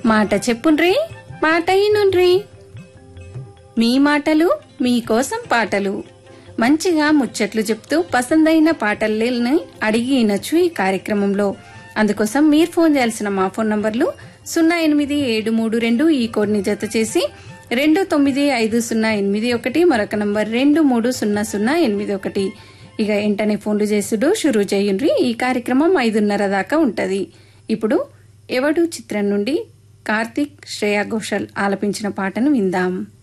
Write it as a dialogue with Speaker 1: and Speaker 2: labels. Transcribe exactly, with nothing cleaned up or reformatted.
Speaker 1: మాట చెప్పుండ్రి, మాట ఇనుండ్రి. మీ మాటలు మీకోసం పాటలు, మంచిగా ముచ్చట్లు చెప్తూ పసందైన పాటల్ని అడిగి వినొచ్చు ఈ కార్యక్రమంలో. అందుకోసం మీరు ఫోన్ చేయాల్సిన మా ఫోన్ నంబర్లు సున్నా ఎనిమిది ఏడు మూడు రెండు ఈ కోడ్ని జత చేసి రెండు తొమ్మిది ఐదు సున్నా ఎనిమిది ఒకటి, మరొక నంబర్ రెండు మూడు సున్నా సున్నా ఎనిమిది ఒకటి. ఇక వెంటనే ఫోన్లు చేసుడు షురూ చేయండ్రి. ఈ కార్యక్రమం ఐదున్నర దాకా ఉంటది. ఇప్పుడు ఎవడు చిత్రం నుండి కార్తీక్ శ్రేయా ఘోషల్ ఆలపించిన పాటను విందాం.